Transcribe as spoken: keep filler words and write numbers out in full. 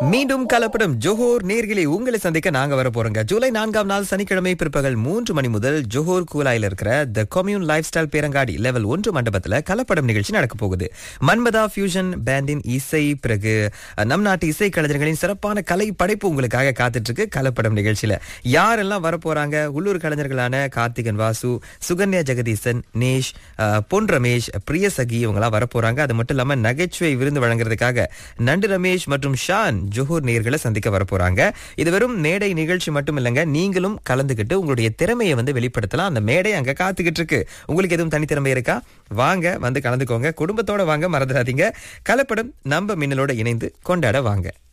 மீண்டும் கலப்படம் ஜோஹோர் நேர்களை உங்களை சந்திக்க நாங்க வர போறோங்க. ஜூலை நான்காம் நாள் சனிக்கிழமை பிற்பகல் மூன்று மணி முதல் ஜோஹோர் கூலாயில் இருக்கிற த கம்யூன் லைஃப் ஸ்டைல் பேரங்காடி லெவல் ஒன்று மண்டபத்துல கலப்படம் நிகழ்ச்சி நடக்க போகுது. மன்மதா ஃபியூஷன் பேண்டின் இசை, பிறகு நம் நாட்டு இசை கலைஞர்களின் சிறப்பான கலை படைப்பு உங்களுக்காக காத்துட்டு இருக்கு. கலப்படம் நிகழ்ச்சியில யாரெல்லாம் வர போறாங்க? உள்ளூர் கலைஞர்களான கார்த்திகன் வாசு, சுகன்யா ஜெகதீசன், நேஷ், பொன் ரமேஷ், பிரியசகி இவங்கெல்லாம் வர போறாங்க. அது மட்டும் இல்லாம நகைச்சுவை விருந்து வழங்குறதுக்காக நண்டு ரமேஷ் மற்றும் ஷான் ஜோஹர் நேர்களை சந்திக்க வர போறாங்க. இது வெறும் மேடை நிகழ்ச்சி மட்டும் இல்லைங்க, நீங்களும் கலந்துகிட்டு உங்களுடைய திறமையை வந்து வெளிப்படுத்தலாம். அந்த மேடை அங்க காத்துக்கிட்டு இருக்கு. உங்களுக்கு எதுவும் தனித்திறமை இருக்கா? வாங்க, வந்து கலந்துக்கோங்க. குடும்பத்தோட வாங்க, மறந்துடாதீங்க. கலப்படம் நம்ம மின்னலோட இணைந்து கொண்டாட வாங்க.